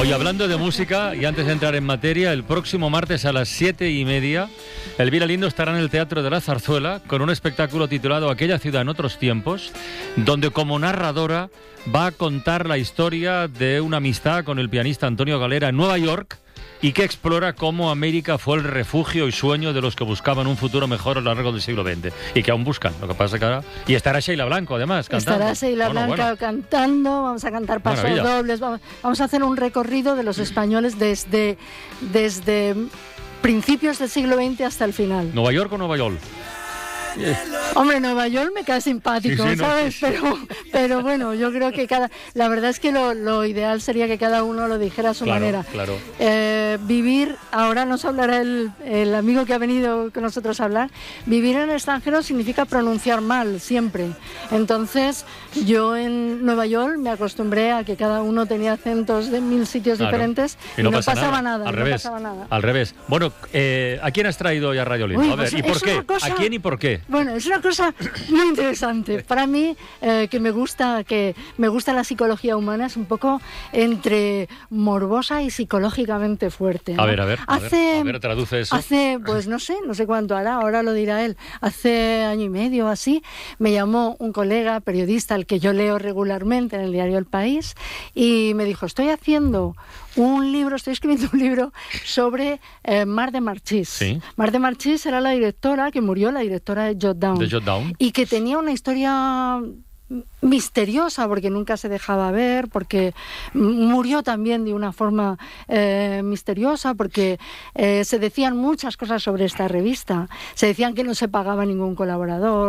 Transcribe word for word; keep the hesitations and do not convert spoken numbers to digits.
Oye, hablando de música, y antes de entrar en materia, el próximo martes a las siete y media, Elvira Lindo estará en el Teatro de la Zarzuela con un espectáculo titulado Aquella ciudad en otros tiempos, donde como narradora va a contar la historia de una amistad con el pianista Antonio Galera en Nueva York, y que explora cómo América fue el refugio y sueño de los que buscaban un futuro mejor a lo largo del siglo veinte y que aún buscan. Lo que pasa que ahora... Y estará Sheila Blanco, además, cantando. Estará Sheila bueno, Blanco bueno. cantando, vamos a cantar pasos Maravilla. dobles, vamos, vamos a hacer un recorrido de los españoles desde, desde principios del siglo veinte hasta el final. ¿Nueva York o Nueva York? Hombre, Nueva York me cae simpático, Sí, sí, no. ¿sabes? Pero, pero bueno, yo creo que cada... La verdad es que lo, lo ideal sería que cada uno lo dijera a su Claro, manera. claro. Eh, vivir, ahora nos hablará el, el amigo que ha venido con nosotros a hablar, vivir en el extranjero significa pronunciar mal, siempre. Entonces, yo en Nueva York me acostumbré a que cada uno tenía acentos de mil sitios Claro. diferentes Y no, pasa pasaba nada. nada. Al no revés. pasaba nada. Al revés. Bueno, eh, ¿a quién has traído hoy a Radio Lindo? Uy, A ver, pues ¿y por es qué? una cosa- ¿A quién y por qué? Bueno, es una cosa muy interesante. Para mí, eh, que me gusta que me gusta la psicología humana, es un poco entre morbosa y psicológicamente fuerte, ¿no? A ver, a ver, a ver, hace, a ver, traduce eso. Hace, pues no sé, no sé cuánto hará, ahora lo dirá él. Hace año y medio o así, me llamó un colega periodista al que yo leo regularmente en el diario El País y me dijo, estoy haciendo un libro, estoy escribiendo un libro sobre eh, Mar de Marchís. Sí. Mar de Marchís era la directora que murió, la directora de Jot Down. De Jot Down. Y que tenía una historia misteriosa porque nunca se dejaba ver, porque murió también de una forma eh, misteriosa, porque eh, se decían muchas cosas sobre esta revista. Se decían que no se pagaba ningún colaborador,